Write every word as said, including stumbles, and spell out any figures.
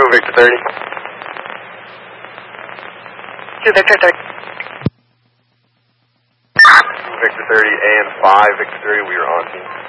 Victor thirty. two Victor thirty. Victor thirty and five Victor thirty, we are on team.